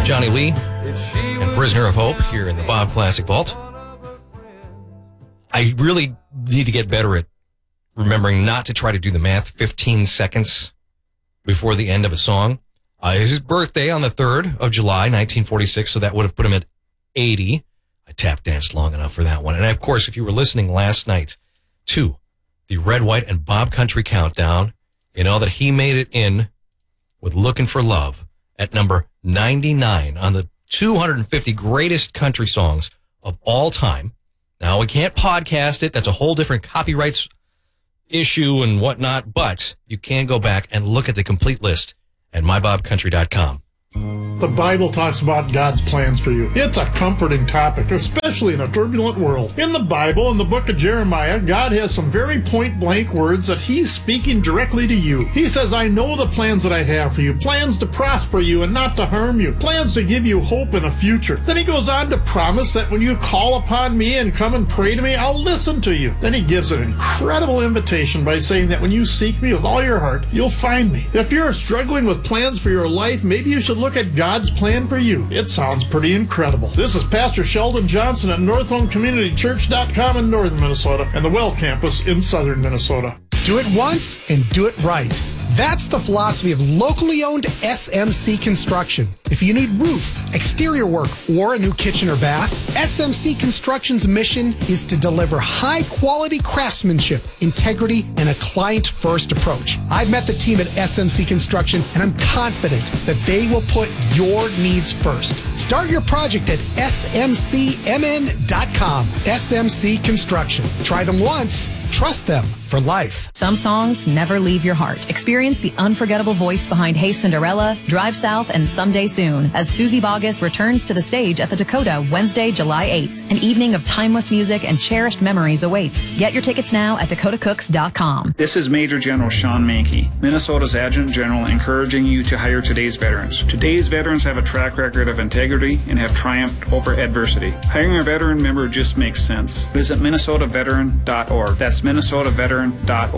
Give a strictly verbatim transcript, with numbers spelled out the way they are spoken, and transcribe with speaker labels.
Speaker 1: Johnny Lee and Prisoner of Hope here in the Bob Classic Vault. I really need to get better at remembering not to try to do the math fifteen seconds before the end of a song. Uh, it's his birthday on the third of July, nineteen forty-six, so that would have put him at eighty. I tap danced long enough for that one. And of course, if you were listening last night to the Red, White, and Bob Country Countdown, you know that he made it in with Looking for Love at number ninety-nine on the two hundred fifty greatest country songs of all time. Now, we can't podcast it. That's a whole different copyrights issue and whatnot, but you can go back and look at the complete list at my bob country dot com.
Speaker 2: The Bible talks about God's plans for you. It's a comforting topic, especially in a turbulent world. In the Bible, in the book of Jeremiah, God has some very point-blank words that he's speaking directly to you. He says, I know the plans that I have for you, plans to prosper you and not to harm you, plans to give you hope in a future. Then he goes on to promise that when you call upon me and come and pray to me, I'll listen to you. Then he gives an incredible invitation by saying that when you seek me with all your heart, you'll find me. If you're struggling with plans for your life, maybe you should look at God's plan for you. It sounds pretty incredible. This is Pastor Sheldon Johnson at Northland Community Church dot com in northern Minnesota and the Well Campus in southern Minnesota.
Speaker 3: Do it once and do it right. That's the philosophy of locally owned S M C Construction. If you need roof, exterior work, or a new kitchen or bath, S M C Construction's mission is to deliver high-quality craftsmanship, integrity, and a client-first approach. I've met the team at S M C Construction, and I'm confident that they will put your needs first. Start your project at S M C M N dot com. S M C Construction. Try them once, trust them for life.
Speaker 4: Some songs never leave your heart. Experience the unforgettable voice behind Hey Cinderella, Drive South, and Someday Soon as Susie Boggess returns to the stage at the Dakota Wednesday, July eighth. An evening of timeless music and cherished memories awaits. Get your tickets now at dakota cooks dot com.
Speaker 5: This is Major General Sean Mankey, Minnesota's Adjutant General, encouraging you to hire today's veterans. Today's veterans have a track record of integrity and have triumphed over adversity. Hiring a veteran member just makes sense. Visit minnesota veteran dot org. That's minnesota veteran dot org.